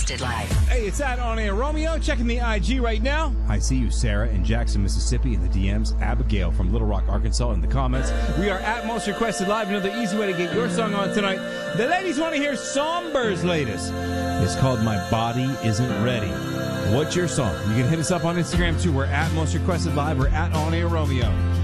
Requested Live. Hey, it's at On Air Romeo. Checking the IG right now. I see you, Sarah in Jackson, Mississippi, in the DMs. Abigail from Little Rock, Arkansas, in the comments. We are at Most Requested Live. Another easy way to get your song on tonight. The ladies want to hear Somber's latest. It's called My Body Isn't Ready. What's your song? You can hit us up on Instagram, too. We're at Most Requested Live. We're at On Air Romeo.